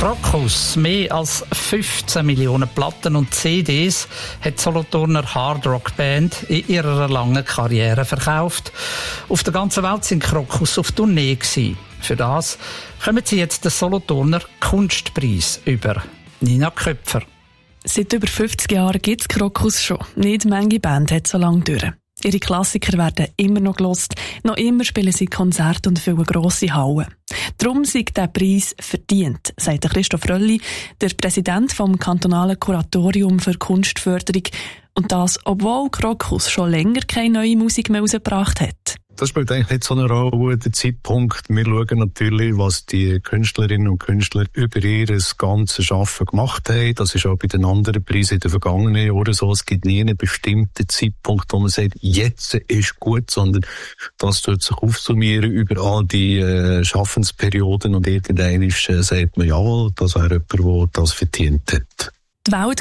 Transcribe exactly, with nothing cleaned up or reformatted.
Krokus, mehr als fünfzehn Millionen Platten und C Ds hat die Solothurner Hardrock-Band in ihrer langen Karriere verkauft. Auf der ganzen Welt sind Krokus auf Tournee gewesen. Für das kommen sie jetzt den Solothurner Kunstpreis über. Nina Köpfer. Seit über fünfzig Jahren gibt es Krokus schon. Nicht manche Band hat so lange durch. Ihre Klassiker werden immer noch gelost. Noch immer spielen sie Konzerte und füllen grosse Hallen. Darum sei der Preis verdient, sagt Christoph Rölli, der Präsident vom kantonalen Kuratorium für Kunstförderung. Und das, obwohl Krokus schon länger keine neue Musik mehr herausgebracht hat. Das spielt eigentlich nicht so eine Rolle, der Zeitpunkt. Wir schauen natürlich, was die Künstlerinnen und Künstler über ihr ganzes Schaffen gemacht haben. Das ist auch bei den anderen Preisen in den vergangenen Jahren so. Es gibt nie einen bestimmten Zeitpunkt, wo man sagt, jetzt ist gut, sondern das tut sich aufsummieren über all die äh, Schaffensperioden und irgendwann äh, sagt man, jawohl, das wäre jemand, der das verdient hat. Die Welt